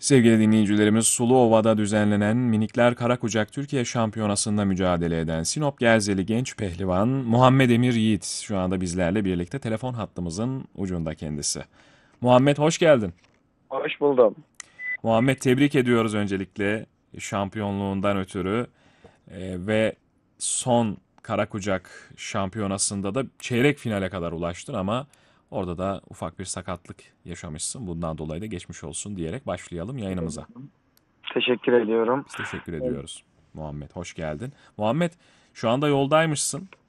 Sevgili dinleyicilerimiz, Suluova'da düzenlenen Minikler Karakucak Türkiye Şampiyonası'nda mücadele eden Sinop Gerzeli genç pehlivan Muhammed Emir Yiğit şu anda bizlerle birlikte telefon hattımızın ucunda kendisi. Muhammed hoş geldin. Hoş buldum. Muhammed tebrik ediyoruz öncelikle şampiyonluğundan ötürü. Ve son Karakucak Şampiyonası'nda da çeyrek finale kadar ulaştın ama orada da ufak bir sakatlık yaşamışsın. Bundan dolayı da geçmiş olsun diyerek başlayalım yayınımıza. Teşekkür ediyorum. Biz teşekkür ediyoruz. Muhammed hoş geldin. Muhammed şu anda yoldaymışsın.